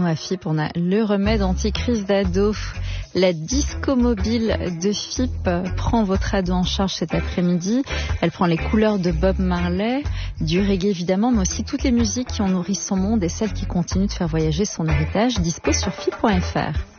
à FIP, on a le remède anti-crise d'ado. La disco mobile de FIP prend votre ado en charge cet après-midi. Elle prend les couleurs de Bob Marley, du reggae évidemment, mais aussi toutes les musiques qui ont nourri son monde et celles qui continuent de faire voyager son héritage. Dispo sur FIP.fr.